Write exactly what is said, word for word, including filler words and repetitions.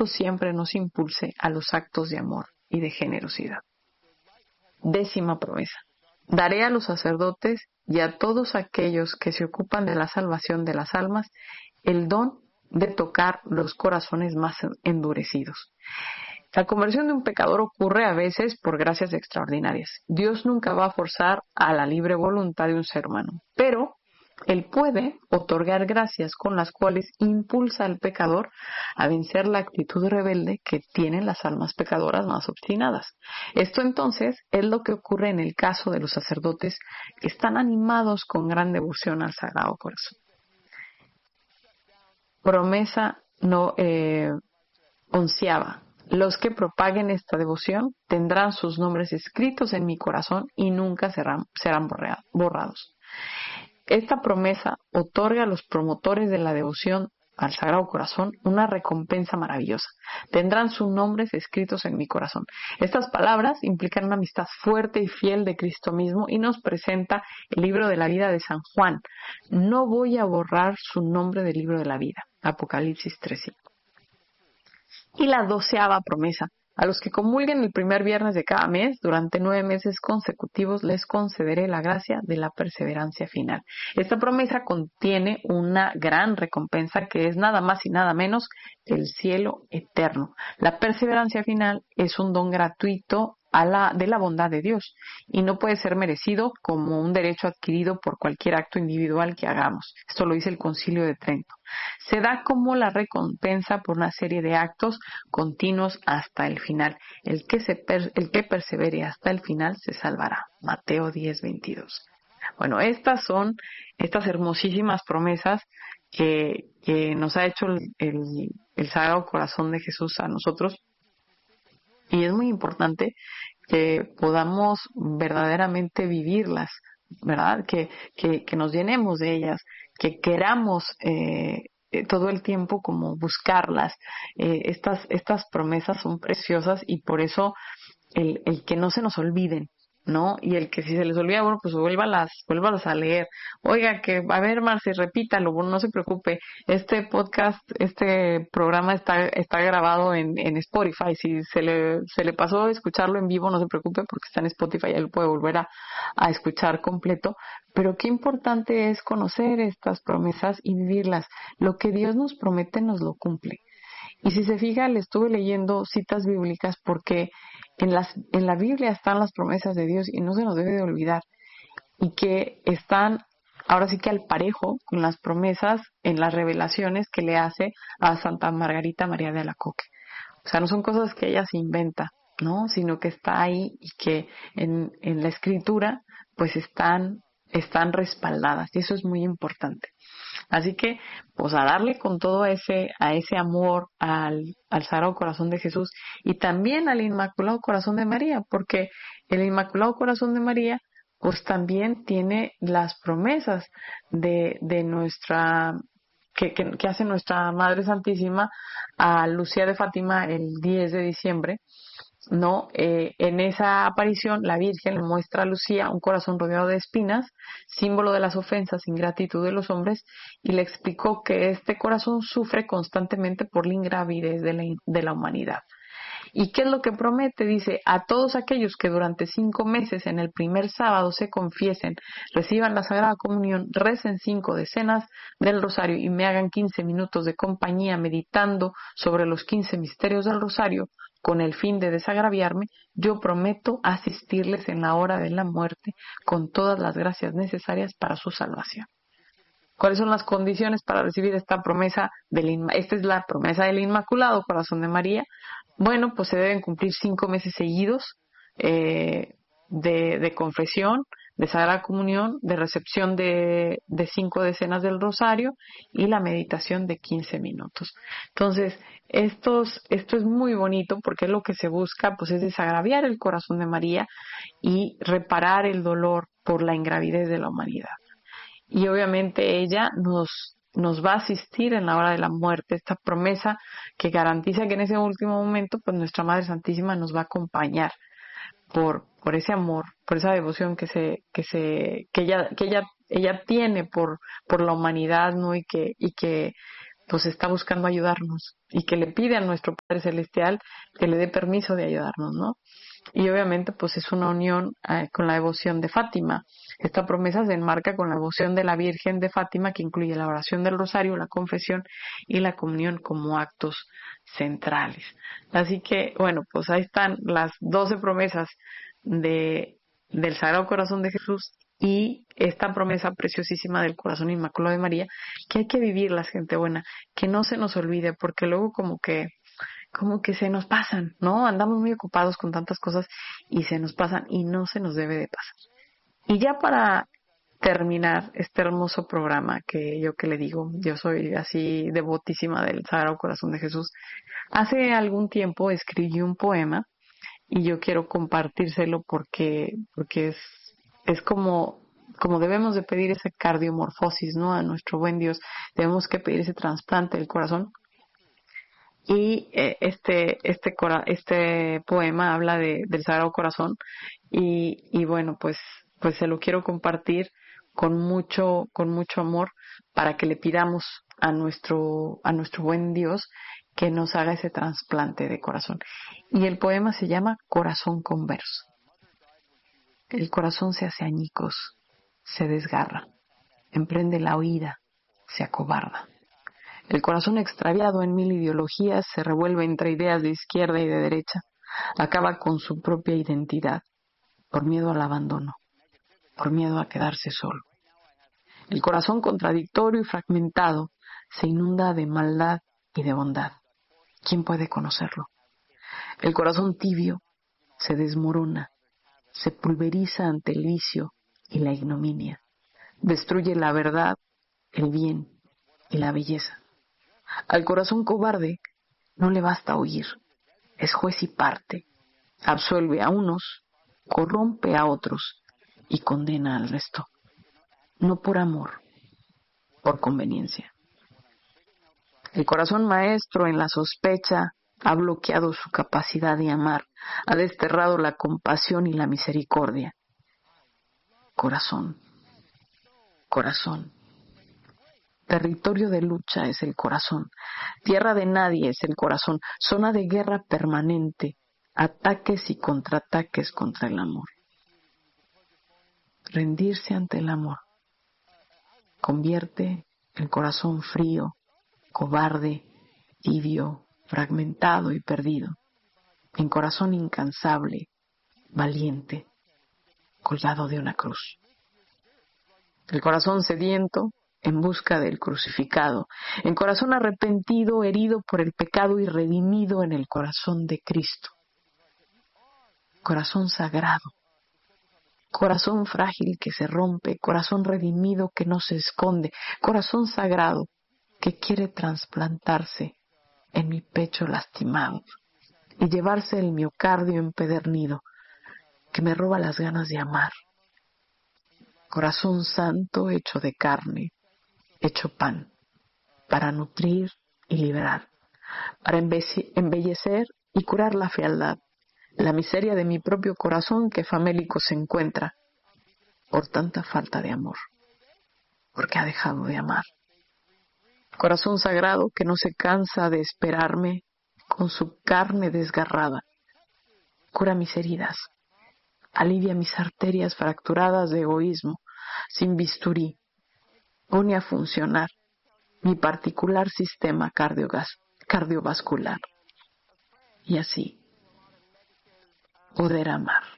esto siempre nos impulse a los actos de amor y de generosidad. Décima promesa. Daré a los sacerdotes y a todos aquellos que se ocupan de la salvación de las almas el don de tocar los corazones más endurecidos. La conversión de un pecador ocurre a veces por gracias extraordinarias. Dios nunca va a forzar a la libre voluntad de un ser humano, pero Él puede otorgar gracias con las cuales impulsa al pecador a vencer la actitud rebelde que tienen las almas pecadoras más obstinadas. Esto entonces es lo que ocurre en el caso de los sacerdotes que están animados con gran devoción al Sagrado Corazón. Promesa no eh, onceava. Los que propaguen esta devoción tendrán sus nombres escritos en mi corazón y nunca serán, serán borrados. Esta promesa otorga a los promotores de la devoción al Sagrado Corazón una recompensa maravillosa. Tendrán sus nombres escritos en mi corazón. Estas palabras implican una amistad fuerte y fiel de Cristo mismo y nos presenta el libro de la vida de San Juan. No voy a borrar su nombre del libro de la vida. Apocalipsis tres cinco. Y la doceava promesa. A los que comulguen el primer viernes de cada mes, durante nueve meses consecutivos, les concederé la gracia de la perseverancia final. Esta promesa contiene una gran recompensa que es nada más y nada menos que el cielo eterno. La perseverancia final es un don gratuito a la, de la bondad de Dios y no puede ser merecido como un derecho adquirido por cualquier acto individual que hagamos. Esto lo dice el Concilio de Trento. Se da como la recompensa por una serie de actos continuos hasta el final. El que, se per, el que persevere hasta el final se salvará. Mateo diez veintidós. Bueno, estas son estas hermosísimas promesas que, que nos ha hecho el, el, el Sagrado Corazón de Jesús a nosotros. Y es muy importante que podamos verdaderamente vivirlas, ¿verdad? Que, que, que nos llenemos de ellas, que queramos eh, todo el tiempo como buscarlas. Eh, estas, estas promesas son preciosas y por eso el, el que no se nos olviden, ¿no? Y el que si se les olvida, bueno, pues vuélvalas, vuélvalas a leer. Oiga, que, a ver, Marce, repítalo, bueno, no se preocupe. Este podcast, este programa está, está grabado en, en Spotify. Si se le, se le pasó a escucharlo en vivo, no se preocupe porque está en Spotify, ya lo puede volver a, a escuchar completo. Pero qué importante es conocer estas promesas y vivirlas. Lo que Dios nos promete nos lo cumple. Y si se fija, le estuve leyendo citas bíblicas porque en, las, en la Biblia están las promesas de Dios y no se nos debe de olvidar. Y que están ahora sí que al parejo con las promesas en las revelaciones que le hace a Santa Margarita María de Alacoque. O sea, no son cosas que ella se inventa, ¿no? Sino que está ahí y que en, en la escritura pues están, están respaldadas. Y eso es muy importante. Así que, pues a darle con todo ese, a ese amor al, al Sagrado Corazón de Jesús y también al Inmaculado Corazón de María, porque el Inmaculado Corazón de María, pues también tiene las promesas de, de nuestra, que, que, que hace nuestra Madre Santísima a Lucía de Fátima el diez de diciembre. No, eh, en esa aparición la Virgen le muestra a Lucía un corazón rodeado de espinas, símbolo de las ofensas e ingratitud de los hombres, y le explicó que este corazón sufre constantemente por la ingravidez de la, de la humanidad. ¿Y qué es lo que promete? Dice, a todos aquellos que durante cinco meses en el primer sábado se confiesen, reciban la Sagrada Comunión, recen cinco decenas del Rosario y me hagan quince minutos de compañía meditando sobre los quince misterios del Rosario, con el fin de desagraviarme, yo prometo asistirles en la hora de la muerte con todas las gracias necesarias para su salvación. ¿Cuáles son las condiciones para recibir esta promesa? Del, esta es la promesa del Inmaculado Corazón de María. Bueno, pues se deben cumplir cinco meses seguidos eh, de, de confesión, de Sagrada Comunión, de recepción de, de cinco decenas del Rosario y la meditación de quince minutos. Entonces, estos, esto es muy bonito porque lo que se busca pues es desagraviar el corazón de María y reparar el dolor por la ingravidez de la humanidad. Y obviamente ella nos, nos va a asistir en la hora de la muerte, esta promesa que garantiza que en ese último momento pues nuestra Madre Santísima nos va a acompañar por, por ese amor, por esa devoción que se, que se, que ella, que ella, ella tiene por, por la humanidad, ¿no? Y que, y que pues está buscando ayudarnos y que le pide a nuestro Padre Celestial que le dé permiso de ayudarnos, ¿no? Y obviamente pues es una unión eh, con la devoción de Fátima. Esta promesa se enmarca con la devoción de la Virgen de Fátima, que incluye la oración del rosario, la confesión y la comunión como actos centrales. Así que, bueno, pues ahí están las doce promesas de, del Sagrado Corazón de Jesús y esta promesa preciosísima del Corazón Inmaculado de María, que hay que vivirlas, gente buena, que no se nos olvide, porque luego como que como que se nos pasan, ¿no? Andamos muy ocupados con tantas cosas y se nos pasan y no se nos debe de pasar. Y ya para terminar este hermoso programa que yo que le digo, yo soy así devotísima del Sagrado Corazón de Jesús, hace algún tiempo escribí un poema y yo quiero compartírselo porque, porque es, es como, como debemos de pedir esa cardiomorfosis, ¿no? A nuestro buen Dios, debemos que pedir ese trasplante del corazón. Y eh, este este cora, este poema habla de, del Sagrado Corazón y, y bueno pues pues se lo quiero compartir con mucho con mucho amor para que le pidamos a nuestro a nuestro buen Dios que nos haga ese trasplante de corazón. Y el poema se llama Corazón Converso. El corazón se hace añicos, se desgarra, emprende la huida, se acobarda. El corazón extraviado en mil ideologías se revuelve entre ideas de izquierda y de derecha, acaba con su propia identidad, por miedo al abandono, por miedo a quedarse solo. El corazón contradictorio y fragmentado se inunda de maldad y de bondad. ¿Quién puede conocerlo? El corazón tibio se desmorona, se pulveriza ante el vicio y la ignominia, destruye la verdad, el bien y la belleza. Al corazón cobarde no le basta oír, es juez y parte, absuelve a unos, corrompe a otros y condena al resto, no por amor, por conveniencia. El corazón maestro en la sospecha ha bloqueado su capacidad de amar, ha desterrado la compasión y la misericordia. Corazón, corazón. Territorio de lucha es el corazón, tierra de nadie es el corazón, zona de guerra permanente, ataques y contraataques contra el amor. Rendirse ante el amor convierte el corazón frío, cobarde, tibio, fragmentado y perdido, en corazón incansable, valiente, colgado de una cruz. El corazón sediento en busca del crucificado, en corazón arrepentido, herido por el pecado y redimido en el corazón de Cristo. Corazón sagrado, corazón frágil que se rompe, corazón redimido que no se esconde, corazón sagrado que quiere trasplantarse en mi pecho lastimado y llevarse el miocardio empedernido que me roba las ganas de amar. Corazón santo hecho de carne, hecho pan, para nutrir y liberar, para embellecer y curar la fealdad, la miseria de mi propio corazón que famélico se encuentra por tanta falta de amor, porque ha dejado de amar. Corazón sagrado que no se cansa de esperarme con su carne desgarrada, cura mis heridas, alivia mis arterias fracturadas de egoísmo, sin bisturí, pone a funcionar mi particular sistema cardiovascular y así poder amar.